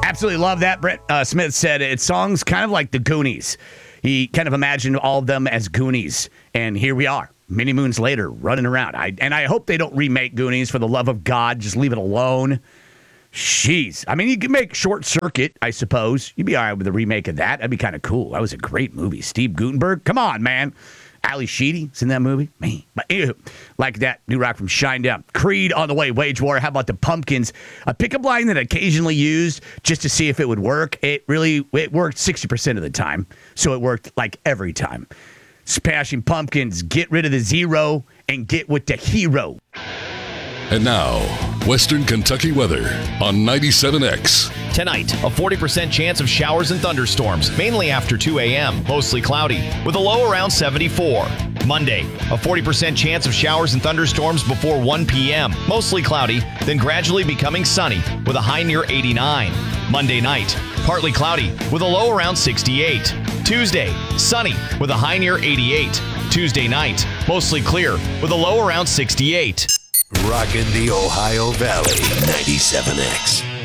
Absolutely love that. Brett Smith said it's songs kind of like the Goonies. He kind of imagined all of them as Goonies. And here we are, many moons later, running around. I hope they don't remake Goonies, for the love of God. Just leave it alone. Jeez. I mean, you could make Short Circuit, I suppose. You'd be all right with a remake of that. That'd be kind of cool. That was a great movie. Steve Guttenberg. Come on, man. Ali Sheedy's in that movie. Man. But ew, like that. New Rock from Shinedown. Creed on the way. Wage War. How about the Pumpkins? A pickup line that I occasionally used just to see if it would work. It worked 60% of the time. So it worked like every time. Smashing Pumpkins. Get rid of the zero and get with the hero. And now, Western Kentucky weather on 97X. Tonight, a 40% chance of showers and thunderstorms, mainly after 2 a.m., mostly cloudy, with a low around 74. Monday, a 40% chance of showers and thunderstorms before 1 p.m., mostly cloudy, then gradually becoming sunny, with a high near 89. Monday night, partly cloudy, with a low around 68. Tuesday, sunny, with a high near 88. Tuesday night, mostly clear, with a low around 68. Rockin' the Ohio Valley, 97X.